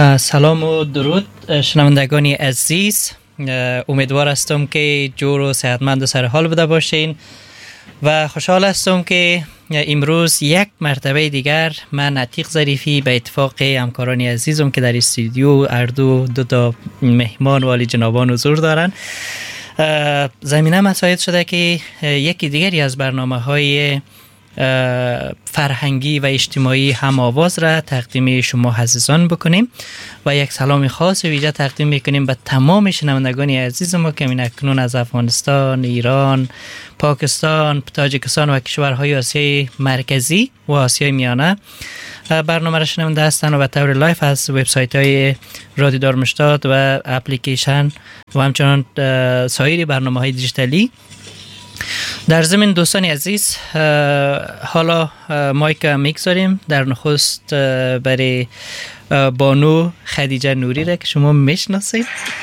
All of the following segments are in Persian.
سلام و درود شنوندگان عزیز، امیدوار هستم که جور و صحتمند و سر حال بوده باشین و خوشحال هستم که امروز یک مرتبه دیگر من عتیق ظریفی به اتفاق همکاران عزیزم که در استودیو دو تا مهمان والی جنابان حضور دارن، زمینه مساعد شده که یکی دیگری از برنامه‌های فرهنگی و اجتماعی هم آواز را تقدیم شما عزیزان بکنیم و یک سلام خاص ویژه تقدیم میکنیم به تمام شنوندگان عزیز ما که من اکنون از افغانستان، ایران، پاکستان، تاجیکستان و کشورهای آسیای مرکزی و آسیای میانه برنامه را شنونده هستند و به طور لایف از وبسایت های رادیو دارمشتات و اپلیکیشن و همچنان سایر برنامه های دیجیتالی. در ضمن دوستان عزیز، حالا مایک میگذاریم در نخست برای بانو خدیجه نوری را که شما میشناسید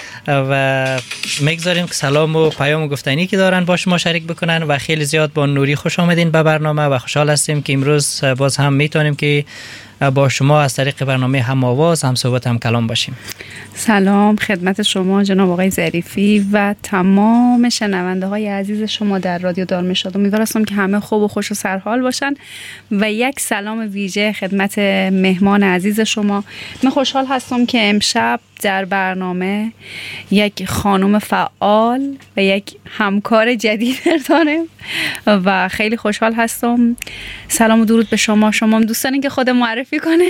و میگذاریم که سلام و پیام گفتنی که دارن با شما شریک بکنن و خیلی زیاد بانو نوری خوش آمدین به برنامه و خوشحال هستیم که امروز باز هم میتونیم که با شما از طریق برنامه هم آواز هم صحبت هم کلام باشیم. سلام خدمت شما جناب آقای ظریفی و تمام شنونده های عزیز شما در رادیو دارمشتات. امیدوارم که همه خوب و خوش و سرحال باشن و یک سلام ویژه خدمت مهمان عزیز شما. من خوشحال هستم که امشب در برنامه یک خانم فعال و یک همکار جدید داریم و خیلی خوشحال هستم. سلام و درود به شما. شما هم دوست دارین که خود معرفی کنین؟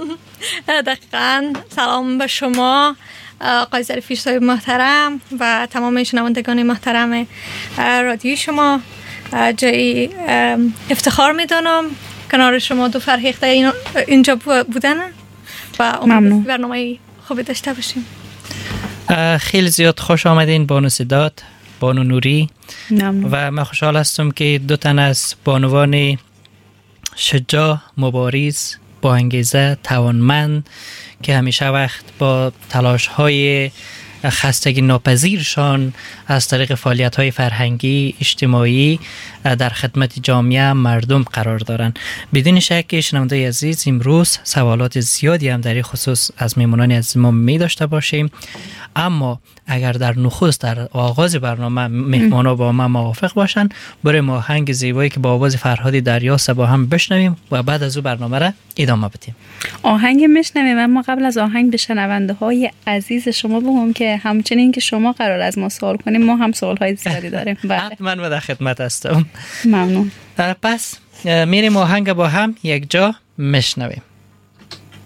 دقیقاً. سلام به شما آقای ظریفی صاحب محترم و تمام شنوندگان محترم رادیو شما. جای افتخار میدونم کنار شما دو فرهیخته اینجا بودن و امیدوارم برنامه خوبی داشته باشیم. خیلی زیاد خوش آمدین بانو سداد، بانو نوری. و من خوشحال هستم که دو تن از بانوان شجاع، مبارز، با انگیزه، توانمند که همیشه وقت با تلاش‌های خستگی ناپذیرشان از طریق فعالیت‌های فرهنگی، اجتماعی در خدمت جامعه مردم قرار دارند. بدون شک شنونده عزیز امروز سوالات زیادی هم در این خصوص از مهمانان عزیز ما می داشته باشیم، اما اگر در نخست در آغاز برنامه مهمانا با ما موافق باشن برای ما آهنگ زیبایی که با آواز فرهاد دریاست با هم بشنویم و بعد از او برنامه را ادامه بدیم. آهنگ میشنویم، اما قبل از آهنگ به شنونده های عزیز شما بگم که همچنین که شما قرار از ما سوال کنیم ما هم سوال های زیادی داریم. حتما من در خدمت هستم. ممنون. پس میریم آهنگ با هم یک جا میشنویم.